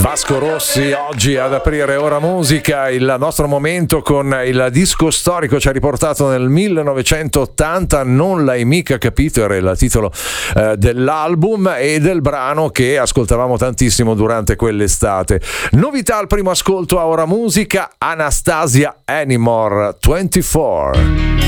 Vasco Rossi oggi ad aprire Ora Musica, il nostro momento con il disco storico. Ci ha riportato nel 1980, Non l'hai mica capito, era il titolo dell'album e del brano che ascoltavamo tantissimo durante quell'estate. Novità al primo ascolto a Ora Musica, Anastasia Anymore 24.